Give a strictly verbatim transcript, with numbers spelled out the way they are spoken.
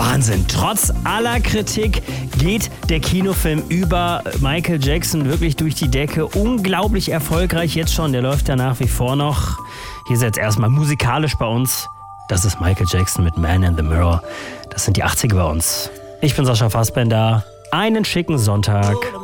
Wahnsinn. Trotz aller Kritik geht der Kinofilm über Michael Jackson wirklich durch die Decke. Unglaublich erfolgreich jetzt schon. Der läuft ja nach wie vor noch. Hier ist jetzt erstmal musikalisch bei uns. Das ist Michael Jackson mit Man in the Mirror. Das sind die achtziger bei uns. Ich bin Sascha Fassbender. Einen schicken Sonntag.